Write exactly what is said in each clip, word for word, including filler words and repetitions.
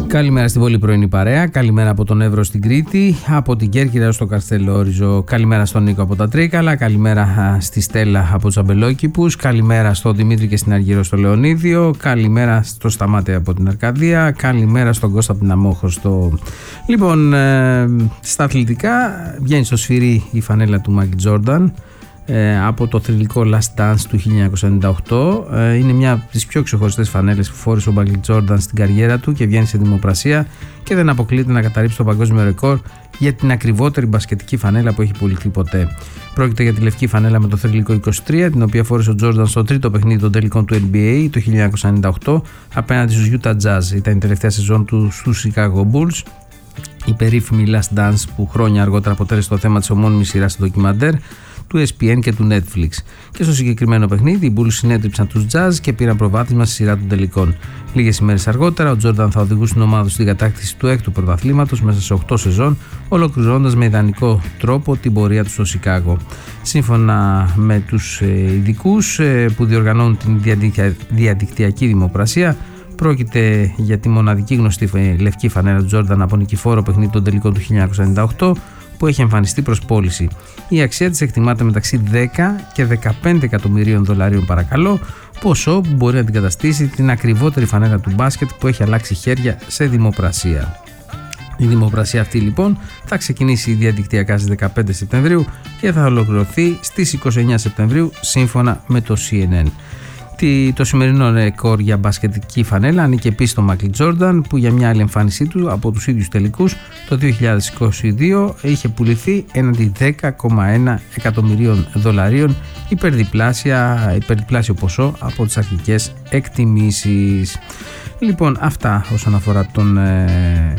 Καλημέρα στην πολύ πρωινή παρέα. Καλημέρα από τον Εύρο στην Κρήτη, από την Κέρκυρα έως το Καστελόριζο. Καλημέρα στον Νίκο από τα Τρίκαλα. Καλημέρα στη Στέλλα από τους Αμπελόκηπους. Καλημέρα στον Δημήτρη και στην Αργύρο στο Λεωνίδιο. Καλημέρα στο Σταμάτη από την Αρκαδία. Καλημέρα στον Κώστα από την Αμόχωστο. Λοιπόν, ε, στα αθλητικά βγαίνει στο σφυρί η φανέλα του Μάικλ Τζόρνταν από το θρυλικό Last Dance του χίλια εννιακόσια ενενήντα οκτώ. Είναι μια από τις πιο ξεχωριστές φανέλες που φόρησε ο Μάικλ Τζόρνταν στην καριέρα του και βγαίνει σε δημοπρασία και δεν αποκλείεται να καταρρύψει το παγκόσμιο ρεκόρ για την ακριβότερη μπασκετική φανέλα που έχει πουληθεί ποτέ. Πρόκειται για τη λευκή φανέλα με το θρυλικό είκοσι τρία, την οποία φόρησε ο Τζόρνταν στο τρίτο παιχνίδι των τελικών του N B A το χίλια εννιακόσια ενενήντα οκτώ απέναντι στους Utah Jazz. Ήταν η τελευταία σεζόν του στους Chicago Bulls. Η περίφημη Last Dance που χρόνια αργότερα αποτέλεσε το θέμα της ομώνυμης σειράς του ντοκιμαντέρ του E S P N και του Netflix. Και στο συγκεκριμένο παιχνίδι οι Bulls συνέτριψαν τους Jazz και πήραν προβάδισμα στη σειρά των τελικών. Λίγες ημέρες αργότερα ο Τζόρνταν θα οδηγούσε την ομάδα στην κατάκτηση του έκτου πρωταθλήματος μέσα σε οκτώ σεζόν, ολοκληρώνοντας με ιδανικό τρόπο την πορεία του στο Σικάγο. Σύμφωνα με τους ειδικούς που διοργανώνουν την διαδικτυακή δημοπρασία, πρόκειται για τη μοναδική γνωστή λευκή φανέλα του Τζόρνταν από νικηφόρο παιχνίδι των τελικών του χίλια εννιακόσια ενενήντα οκτώ που έχει εμφανιστεί προς πώληση. Η αξία της εκτιμάται μεταξύ δέκα και δεκαπέντε εκατομμυρίων δολαρίων παρακαλώ, ποσό που μπορεί να αντικαταστήσει την ακριβότερη φανέλα του μπάσκετ που έχει αλλάξει χέρια σε δημοπρασία. Η δημοπρασία αυτή λοιπόν θα ξεκινήσει διαδικτυακά στις δεκαπέντε Σεπτεμβρίου και θα ολοκληρωθεί στις είκοσι εννέα Σεπτεμβρίου σύμφωνα με το C N N. Το σημερινό ρεκόρ για μπασκετική φανέλα ανήκει επίσης στο Μάικλ Τζόρνταν, που για μια άλλη εμφάνισή του από τους ίδιους τελικούς το δύο χιλιάδες είκοσι δύο είχε πουληθεί έναντι δέκα κόμμα ένα εκατομμυρίων δολαρίων, υπερδιπλάσια, υπερδιπλάσιο ποσό από τις αρχικές εκτιμήσεις. Λοιπόν, αυτά όσον αφορά τον... Ε,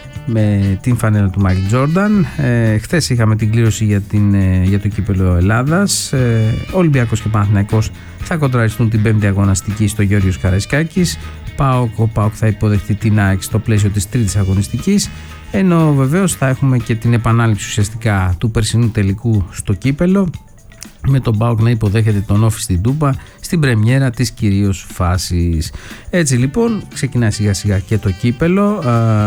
με την φανέλα του Μάικλ Τζόρνταν. Ε, χθες είχαμε την κλήρωση για, την, ε, για το κύπελλο Ελλάδας. Ε, Ολυμπιακός και Παναθηναϊκός θα κοντραριστούν την πέμπτη αγωνιστική στο Γεώργιος Καραϊσκάκης. ΠΑΟΚ, ο ΠΑΟΚ θα υποδεχτεί την ΑΕΚ στο πλαίσιο της τρίτης αγωνιστικής, ενώ βεβαίως θα έχουμε και την επανάληψη ουσιαστικά του περσινού τελικού στο κύπελλο, με τον ΠΑΟΚ να υποδέχεται τον Όφη στην Τούμπα στην πρεμιέρα της κυρίως φάσης. Έτσι λοιπόν ξεκινάει σιγά σιγά και το κύπελλο.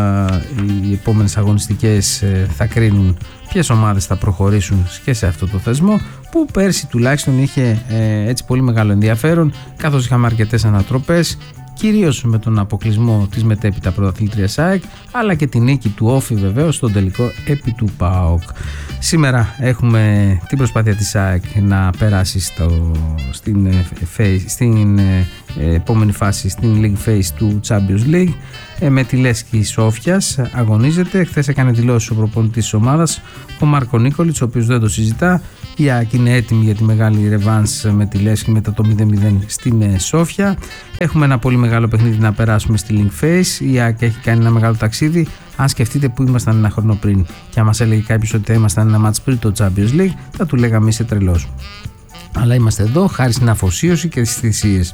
Οι επόμενες αγωνιστικές θα κρίνουν ποιες ομάδες θα προχωρήσουν και σε αυτό το θεσμό, που πέρσι τουλάχιστον είχε έτσι πολύ μεγάλο ενδιαφέρον, καθώς είχαμε αρκετές ανατροπές, κυρίως με τον αποκλεισμό της μετέπειτα πρωταθλήτριας ΑΕΚ, αλλά και την νίκη του Όφη βεβαίως στον τελικό επί του ΠΑΟΚ. Σήμερα έχουμε την προσπάθεια της ΑΕΚ να περάσει στο, στην, phase, στην ε, επόμενη φάση, στην League Phase του Champions League, ε, με τη Λέσχη Σόφιας αγωνίζεται. Χθες έκανε δηλώσεις ο προπονητής της ομάδας, ο Μάρκο Νίκολιτς, ο οποίος δεν το συζητά. Η ΑΕΚ είναι έτοιμη για τη μεγάλη ρεβάνς με τη Λέσχη μετά το μηδέν μηδέν στην ε, Σόφια. Έχουμε ένα πολύ μεγάλο παιχνίδι να περάσουμε στη League Phase. Η ΑΕΚ έχει κάνει ένα μεγάλο ταξίδι. Αν σκεφτείτε που ήμασταν ένα χρόνο πριν και αν μας έλεγε κάποιος ότι θα ήμασταν ένα μάτς πριν το Champions League, θα του λέγαμε είσαι τρελός. Αλλά είμαστε εδώ χάρη στην αφοσίωση και τις θυσίες.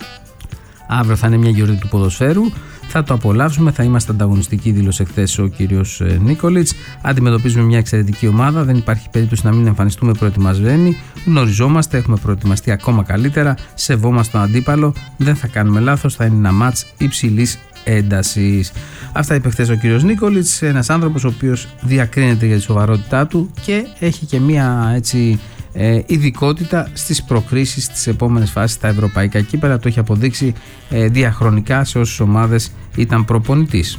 Αύριο θα είναι μια γιορτή του ποδοσφαίρου. Θα το απολαύσουμε, θα είμαστε ανταγωνιστικοί, δήλωσε χθες ο κύριος Νίκολιτς. Αντιμετωπίζουμε μια εξαιρετική ομάδα, δεν υπάρχει περίπτωση να μην εμφανιστούμε προετοιμασμένοι. Γνωριζόμαστε, έχουμε προετοιμαστεί ακόμα καλύτερα, σεβόμαστε τον αντίπαλο, δεν θα κάνουμε λάθος, θα είναι ένα μάτς υψηλής έντασης. Αυτά είπε χθες ο κύριος Νίκολιτς, ένας άνθρωπος ο οποίος διακρίνεται για τη σοβαρότητά του και έχει και μια έτσι Ε, ειδικότητα στις προκρίσεις στις επόμενες φάσεις στα ευρωπαϊκά κύπελλα. Το έχει αποδείξει ε, διαχρονικά σε όσες ομάδες ήταν προπονητής.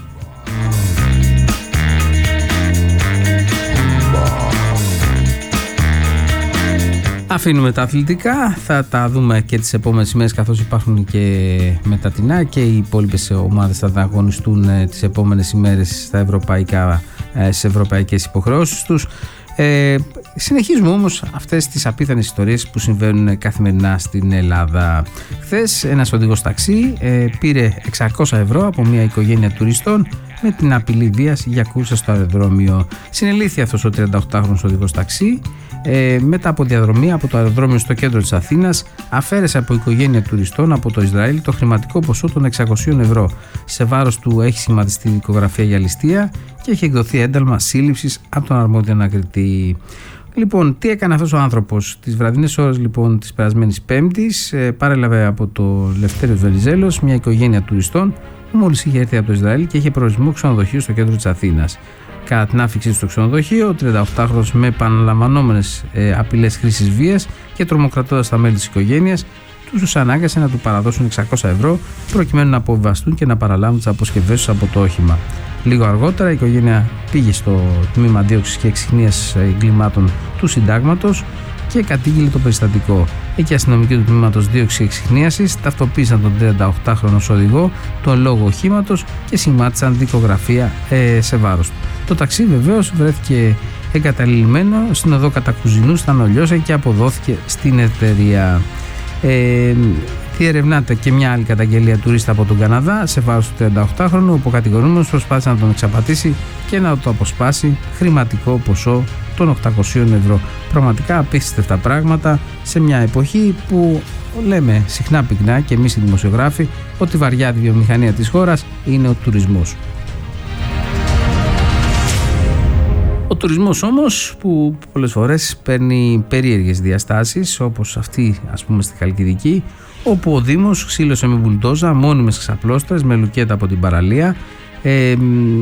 Αφήνουμε τα αθλητικά, θα τα δούμε και τις επόμενες ημέρες, καθώς υπάρχουν και μετατινά και οι υπόλοιπες ομάδες θα αγωνιστούν ε, τις επόμενες ημέρες στα ευρωπαϊκά, ε, στις ευρωπαϊκές υποχρεώσεις τους. Ε, συνεχίζουμε όμως αυτές τις απίθανες ιστορίες που συμβαίνουν καθημερινά στην Ελλάδα. Χθες ένας οδηγός ταξί ε, πήρε εξακόσια ευρώ από μια οικογένεια τουριστών με την απειλή βίας για κούρσα στο αεροδρόμιο. Συνελήφθη αυτός ο τριανταοκτάχρονος οδηγός ταξί. Ε, μετά από διαδρομή από το αεροδρόμιο στο κέντρο της Αθήνας, αφαίρεσε από οικογένεια τουριστών από το Ισραήλ το χρηματικό ποσό των εξακοσίων ευρώ. Σε βάρος του έχει σχηματιστεί δικογραφία για ληστεία και έχει εκδοθεί ένταλμα σύλληψης από τον αρμόδιο ανακριτή. Λοιπόν, τι έκανε αυτός ο άνθρωπος? Τις βραδινές ώρες λοιπόν της περασμένης Πέμπτης ε, παρέλαβε από το Λευτέριος Βενιζέλος μια οικογένεια τουριστών μόλις είχε έρθει από το Ισραήλ και είχε προορισμό ξενοδοχείο στο κέντρο της Αθήνας. Κατά την άφηξή του στο ξενοδοχείο, ο τριανταοκτάχρονος με επαναλαμβανόμενες ε, απειλές χρήσης βίας και τρομοκρατώντας τα μέλη της οικογένειας, τους ανάγκασε να του παραδώσουν εξακόσια ευρώ προκειμένου να αποβιβαστούν και να παραλάβουν τις αποσκευές τους από το όχημα. Λίγο αργότερα η οικογένεια πήγε στο τμήμα δίωξης και εξιχνίας εγκλημάτων του συντάγματος και κατήγγειλε το περιστατικό. Εκεί οι αστυνομικοί του τμήματος δίωξης και εξιχνίασης ταυτοποίησαν τον τριανταοκτάχρονο οδηγό, τον λόγο οχήματος και σημάτισαν δικογραφία ε, σε βάρος του. Το ταξί βεβαίως βρέθηκε εγκαταλειμμένο στην οδό Κατακουζινού στα Νολιώσια και αποδόθηκε στην εταιρεία. Ε, διερευνάται και μια άλλη καταγγελία τουρίστα από τον Καναδά σε βάρος του τριανταοκτάχρονου, όπου ο κατηγορούμενος προσπάθησε να τον εξαπατήσει και να το αποσπάσει χρηματικό ποσό των οκτακοσίων ευρώ. Πραγματικά απίστευτα πράγματα σε μια εποχή που λέμε συχνά πυκνά και εμείς οι δημοσιογράφοι ότι η βαριά βιομηχανία της χώρας είναι ο τουρισμός. Ο τουρισμός όμως που πολλές φορές παίρνει περίεργες διαστάσεις, όπως αυτή ας πούμε στη Χαλκιδική, όπου ο Δήμος ξύλωσε με μπουλντόζα μόνιμες ξαπλώστρες με λουκέτα από την παραλία. Ε,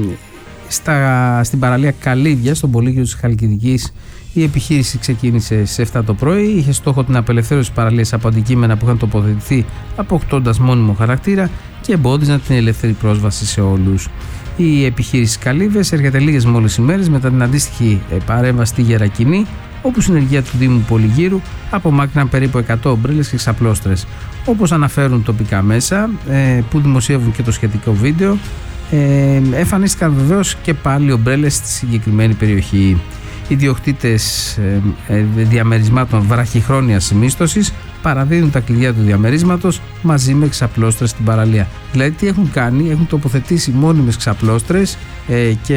στα, στην παραλία Καλύβια, στον πολύγυρο της Χαλκιδικής, η επιχείρηση ξεκίνησε σε επτά το πρωί. Είχε στόχο την απελευθέρωση της παραλίας από αντικείμενα που είχαν τοποθετηθεί, αποκτώντας μόνιμο χαρακτήρα και εμπόδιζαν την ελεύθερη πρόσβαση σε όλους. Η επιχείρηση Καλύβες έρχεται λίγες μόλις ημέρες μετά την αντίστοιχη παρέμβαση στη Γερακινή, όπου συνεργεία του Δήμου Πολυγύρου απομάκρυναν περίπου εκατό ομπρέλες και ξαπλώστρες. Όπως αναφέρουν τοπικά μέσα που δημοσιεύουν και το σχετικό βίντεο, εμφανίστηκαν βεβαίως και πάλι ομπρέλες στη συγκεκριμένη περιοχή. Οι ιδιοκτήτες διαμερισμάτων βραχυχρόνιας μίσθωσης παραδίδουν τα κλειδιά του διαμερίσματος μαζί με ξαπλώστρες στην παραλία. Δηλαδή τι έχουν κάνει, έχουν τοποθετήσει μόνιμες ξαπλώστρες ε, και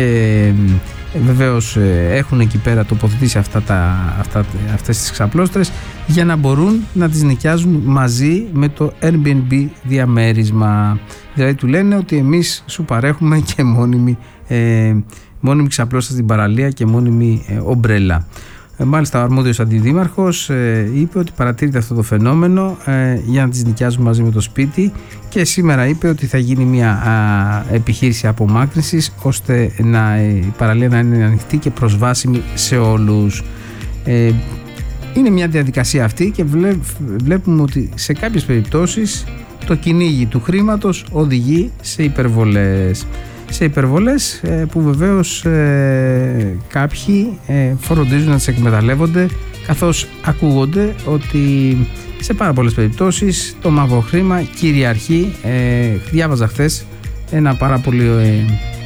ε, βεβαίως ε, έχουν εκεί πέρα τοποθετήσει αυτά τα, αυτά, αυτές τις ξαπλώστρες για να μπορούν να τις νοικιάζουν μαζί με το Airbnb διαμέρισμα. Δηλαδή του λένε ότι εμείς σου παρέχουμε και μόνιμη, ε, μόνιμη ξαπλώστρες στην παραλία και μόνιμη ε, ομπρέλα. Μάλιστα ο αρμόδιος αντιδήμαρχος ε, είπε ότι παρατηρείται αυτό το φαινόμενο ε, για να τις νοικιάζουν μαζί με το σπίτι και σήμερα είπε ότι θα γίνει μια α, επιχείρηση απομάκρυνσης ώστε να, η παραλία να είναι ανοιχτή και προσβάσιμη σε όλους. Ε, είναι μια διαδικασία αυτή και βλέ, βλέπουμε ότι σε κάποιες περιπτώσεις το κυνήγι του χρήματος οδηγεί σε υπερβολές. Σε υπερβολές ε, που βεβαίως ε, κάποιοι ε, φροντίζουν να τις εκμεταλλεύονται, καθώς ακούγονται ότι σε πάρα πολλές περιπτώσεις το μαύρο χρήμα κυριαρχεί. Ε, διάβαζα χθες ένα πάρα πολύ ε,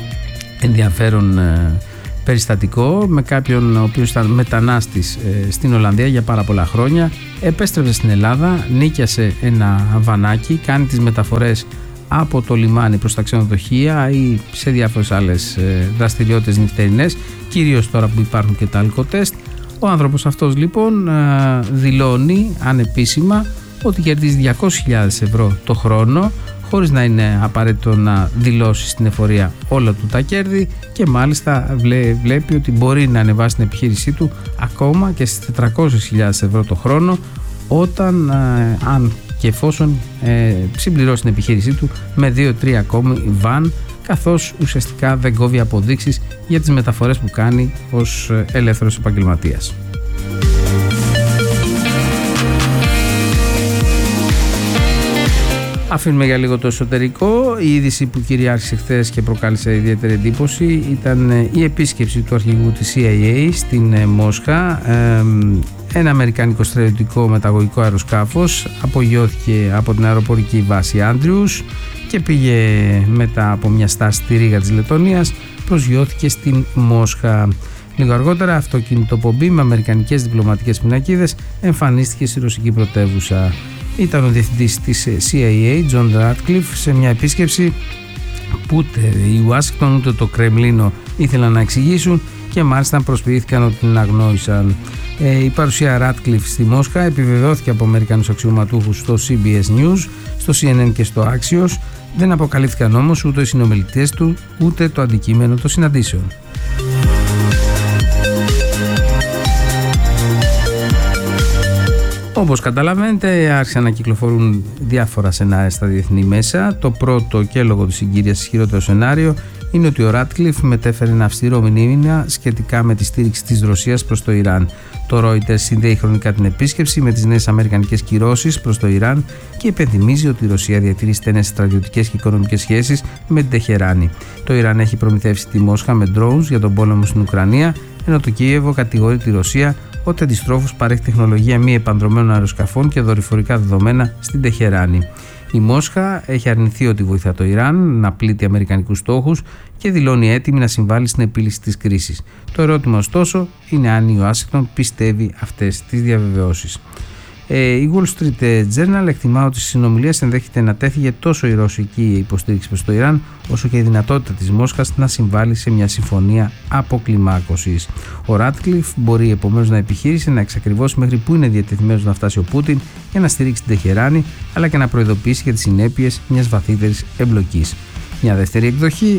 ενδιαφέρον ε, περιστατικό με κάποιον ο οποίος ήταν μετανάστης ε, στην Ολλανδία για πάρα πολλά χρόνια, επέστρεψε στην Ελλάδα, νίκιασε ένα βανάκι, κάνει τις μεταφορές από το λιμάνι προς τα ξενοδοχεία ή σε διάφορες άλλες δραστηριότητες νυχτερινές, κυρίως τώρα που υπάρχουν και τα αλκοτέστ. Ο άνθρωπος αυτός λοιπόν δηλώνει ανεπίσημα ότι κερδίζει διακόσιες χιλιάδες ευρώ το χρόνο, χωρίς να είναι απαραίτητο να δηλώσει στην εφορία όλα του τα κέρδη, και μάλιστα βλέπει ότι μπορεί να ανεβάσει την επιχείρησή του ακόμα και στις τετρακόσιες χιλιάδες ευρώ το χρόνο, όταν αν και εφόσον ε, συμπληρώσει την επιχείρησή του με δύο τρία ακόμη βαν, καθώς ουσιαστικά δεν κόβει αποδείξεις για τις μεταφορές που κάνει ως ελεύθερος επαγγελματίας. Αφήνουμε για λίγο το εσωτερικό. Η είδηση που κυριάρχησε χθες και προκάλεσε ιδιαίτερη εντύπωση ήταν η επίσκεψη του αρχηγού της σι άι έι στην Μόσχα. Ε, ένα αμερικανικό στρατιωτικό μεταγωγικό αεροσκάφος απογειώθηκε από την αεροπορική βάση Άντριους και πήγε μετά από μια στάση στη Ρήγα της Λετωνίας, προσγειώθηκε στην Μόσχα. Λίγο αργότερα αυτοκινητοπομπή με αμερικανικές διπλωματικές πινακίδες εμφανίστηκε στη ρωσική πρωτεύουσα. Ήταν ο διευθυντής της σι άι έι, John Ratcliffe, σε μια επίσκεψη που ούτε η Ουάσιγκτον ούτε το Κρεμλίνο ήθελαν να εξηγήσουν και μάλιστα προσποιήθηκαν ότι την αγνόησαν. Ε, η παρουσία Ratcliffe στη Μόσχα επιβεβαιώθηκε από Αμερικανούς αξιωματούχους στο σι μπι ες News, στο σι εν εν και στο Axios. Δεν αποκαλύφθηκαν όμως ούτε οι συνομιλητές του ούτε το αντικείμενο των συναντήσεων. Όπως καταλαβαίνετε, άρχισαν να κυκλοφορούν διάφορα σενάρια στα διεθνή μέσα. Το πρώτο και λόγω της συγκυρίας ισχυρότερο σενάριο είναι ότι ο Ράτκλιφ μετέφερε ένα αυστηρό μήνυμα σχετικά με τη στήριξη της Ρωσίας προς το Ιράν. Το Reuters συνδέει χρονικά την επίσκεψη με τις νέες αμερικανικές κυρώσεις προς το Ιράν και υπενθυμίζει ότι η Ρωσία διατηρεί στενές στρατιωτικές και οικονομικές σχέσεις με την Τεχεράνη. Το Ιράν έχει προμηθεύσει τη Μόσχα με drones για τον πόλεμο στην Ουκρανία, ενώ το Κίεβο κατηγορεί τη Ρωσία ότι αντιστρόφως παρέχει τεχνολογία μη επανδρομένων αεροσκαφών και δορυφορικά δεδομένα στην Τεχεράνη. Η Μόσχα έχει αρνηθεί ότι βοηθά το Ιράν να πλήττει αμερικανικούς στόχους και δηλώνει έτοιμη να συμβάλλει στην επίλυση της κρίσης. Το ερώτημα ωστόσο είναι αν η Ουάσιγκτον πιστεύει αυτές τις διαβεβαιώσεις. Ε, η Wall Street Journal εκτιμά ότι στις συνομιλίες ενδέχεται να τέθηκε τόσο η ρωσική υποστήριξη προς το Ιράν, όσο και η δυνατότητα της Μόσχας να συμβάλλει σε μια συμφωνία αποκλιμάκωσης. Ο Ράτκλιφ μπορεί επομένως να επιχείρησε να εξακριβώσει μέχρι πού είναι διατεθειμένος να φτάσει ο Πούτιν για να στηρίξει την Τεχεράνη, αλλά και να προειδοποιήσει για τις συνέπειες μιας βαθύτερης εμπλοκής. Μια δεύτερη εκδοχή,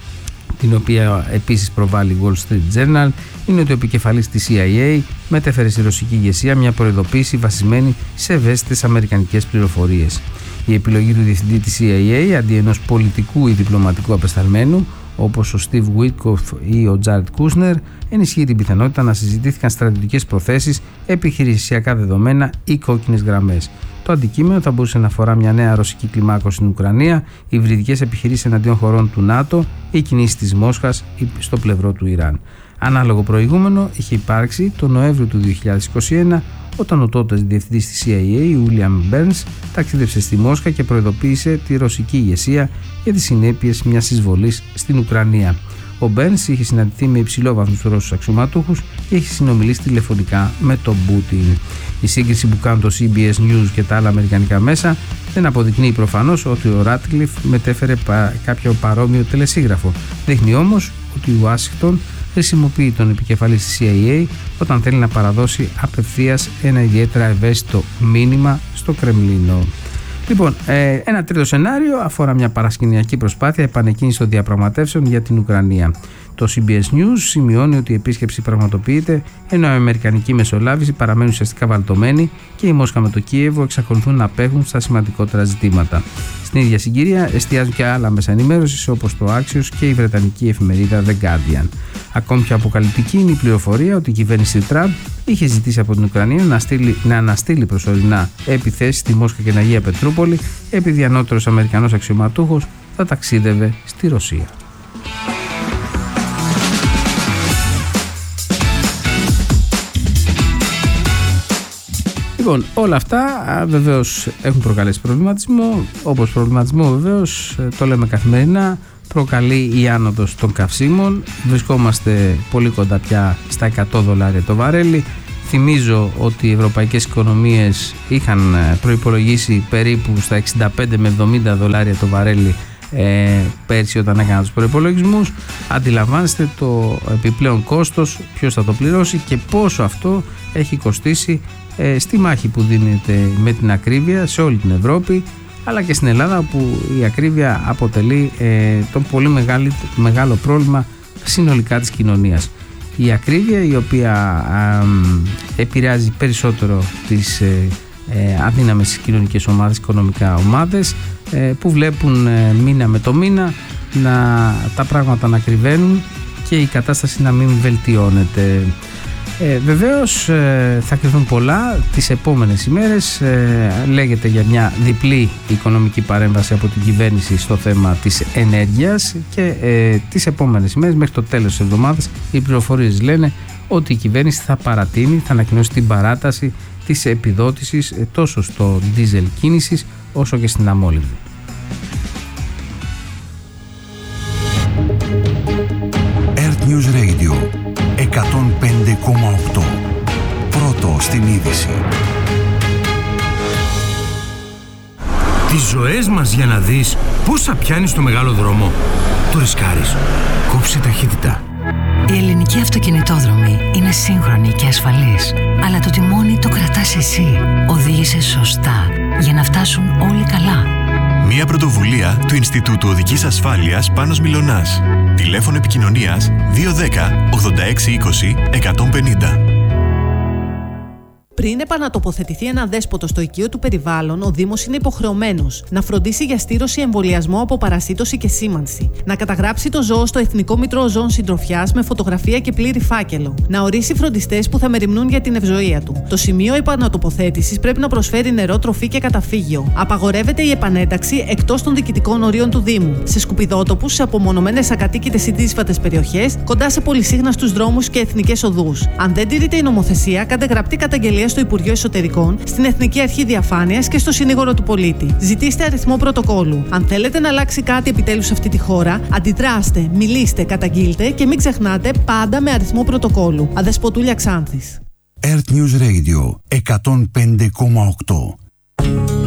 την οποία επίσης προβάλλει η Wall Street Journal, είναι ότι ο επικεφαλής της σι άι έι μετέφερε στη ρωσική ηγεσία μια προειδοποίηση βασισμένη σε ευαίσθητες αμερικανικές πληροφορίες. Η επιλογή του διευθυντή της σι άι έι αντί ενός πολιτικού ή διπλωματικού απεσταλμένου, όπως ο Steve Witkoff ή ο Jared Kushner, ενισχύει την πιθανότητα να συζητήθηκαν στρατιωτικές προθέσεις, επιχειρησιακά δεδομένα ή κόκκινες γραμμές. Το αντικείμενο θα μπορούσε να αφορά μια νέα ρωσική κλιμάκωση στην Ουκρανία, υβριδικές επιχειρήσεις εναντίον χωρών του ΝΑΤΟ ή κινήσεις της Μόσχας στο πλευρό του Ιράν. Ανάλογο προηγούμενο είχε υπάρξει το Νοέμβριο του δύο χιλιάδες είκοσι ένα, όταν ο τότε διευθυντής της σι άι έι, William Burns, ταξίδευσε στη Μόσχα και προειδοποίησε τη ρωσική ηγεσία για τις συνέπειες μιας εισβολής στην Ουκρανία. Ο Burns είχε συναντηθεί με υψηλόβαθμους Ρώσους αξιωματούχους και είχε συνομιλήσει τηλεφωνικά με τον Πούτιν. Η σύγκριση που κάνουν το σι μπι ες News και τα άλλα αμερικανικά μέσα δεν αποδεικνύει προφανώς ότι ο Ράτκλιφ μετέφερε κάποιο παρόμοιο τελεσίγραφο. Δείχνει όμως ότι η Ουάσιγκτον χρησιμοποιεί τον επικεφαλής της σι άι έι όταν θέλει να παραδώσει απευθείας ένα ιδιαίτερα ευαίσθητο μήνυμα στο Κρεμλίνο. Λοιπόν, ε, ένα τρίτο σενάριο αφορά μια παρασκηνιακή προσπάθεια επανεκκίνησης των διαπραγματεύσεων για την Ουκρανία. Το σι μπι ες News σημειώνει ότι η επίσκεψη πραγματοποιείται ενώ η αμερικανική μεσολάβηση παραμένει ουσιαστικά βαλτωμένη και η Μόσχα με το Κίεβο εξακολουθούν να απέχουν στα σημαντικότερα ζητήματα. Στην ίδια συγκυρία εστιάζουν και άλλα μέσα ενημέρωσης όπως το Axios και η βρετανική εφημερίδα The Guardian. Ακόμη πιο αποκαλυπτική είναι η πληροφορία ότι η κυβέρνηση Τραμπ είχε ζητήσει από την Ουκρανία να, στείλει, να αναστείλει προσωρινά επιθέσεις στη Μόσχα και την Αγία Πετρούπολη, επειδή ανώτερος Αμερικανός αξιωματούχος θα ταξίδευε στη Ρωσία. Λοιπόν, όλα αυτά βεβαίως έχουν προκαλέσει προβληματισμό, όπως προβληματισμό βεβαίως, το λέμε καθημερινά, προκαλεί η άνοδος των καυσίμων. Βρισκόμαστε πολύ κοντά πια στα εκατό δολάρια το βαρέλι. Θυμίζω ότι οι ευρωπαϊκές οικονομίες είχαν προϋπολογίσει περίπου στα εξήντα πέντε με εβδομήντα δολάρια το βαρέλι ε, πέρσι όταν έκαναν τους προϋπολογισμούς. Αντιλαμβάνεστε το επιπλέον κόστος, ποιος θα το πληρώσει και πόσο αυτό έχει κοστίσει ε, στη μάχη που δίνεται με την ακρίβεια σε όλη την Ευρώπη, αλλά και στην Ελλάδα, όπου η ακρίβεια αποτελεί ε, το πολύ μεγάλη, μεγάλο πρόβλημα συνολικά της κοινωνίας. Η ακρίβεια, η οποία ε, επηρεάζει περισσότερο τις ε, ε, αδύναμες κοινωνικές ομάδες, οικονομικά ομάδες, ε, που βλέπουν ε, μήνα με το μήνα να, τα πράγματα να κρυβαίνουν και η κατάσταση να μην βελτιώνεται. Ε, βεβαίως ε, θα κρυφθούν πολλά τις επόμενες ημέρες. Ε, λέγεται για μια διπλή οικονομική παρέμβαση από την κυβέρνηση στο θέμα της ενέργειας και ε, τις επόμενες ημέρες μέχρι το τέλος της εβδομάδας οι πληροφορίες λένε ότι η κυβέρνηση θα παρατείνει, θα ανακοινώσει την παράταση της επιδότησης ε, τόσο στο ντίζελ κίνησης όσο και στην αμόλυβδη. Earth News Radio εκατόν πέντε κόμμα οκτώ. Πρώτο στην είδηση. Τις ζωές μας για να δεις πόσα πιάνεις στο μεγάλο δρόμο. Το ρισκάρεις. Κόψε ταχύτητα. Η ελληνική αυτοκινητόδρομη είναι σύγχρονη και ασφαλής, αλλά το τιμόνι το κρατάς εσύ. Οδήγησε σωστά για να φτάσουν όλοι καλά. Μια πρωτοβουλία του Ινστιτούτου Οδικής Ασφάλειας Πάνος Μιλωνάς. Τηλέφωνο επικοινωνίας δύο ένα μηδέν ογδόντα έξι είκοσι εκατόν πενήντα. Πριν επανατοποθετηθεί ένα δέσποτο στο οικείο του περιβάλλον, ο Δήμος είναι υποχρεωμένος να φροντίσει για στήρωση, εμβολιασμό από παρασίτωση και σήμανση, να καταγράψει το ζώο στο Εθνικό Μητρό Ζώων Συντροφιάς με φωτογραφία και πλήρη φάκελο, να ορίσει φροντιστές που θα μεριμνούν για την ευζοία του. Το σημείο επανατοποθέτησης πρέπει να προσφέρει νερό, τροφή και καταφύγιο. Απαγορεύεται η επανένταξη εκτός των διοικητικών ορίων του Δήμου, σε σκουπιδότοπους, σε απομονωμένες ακατοίκητες ή δύσβατες περιοχές, κοντά σε πολυσύχναστους δρόμους και εθνικές οδούς. Αν δεν τηρείται η νομοθεσία, κάντε γραπτή καταγγελία στο Υπουργείο Εσωτερικών, στην Εθνική Αρχή Διαφάνειας και στο Συνήγορο του Πολίτη. Ζητήστε αριθμό πρωτοκόλου. Αν θέλετε να αλλάξει κάτι επιτέλους σε αυτή τη χώρα, αντιδράστε, μιλήστε, καταγγείλτε και μην ξεχνάτε πάντα με αριθμό πρωτοκόλου. Αδεσποτούλια Ξάνθης. Earth News Radio εκατόν πέντε κόμμα οκτώ.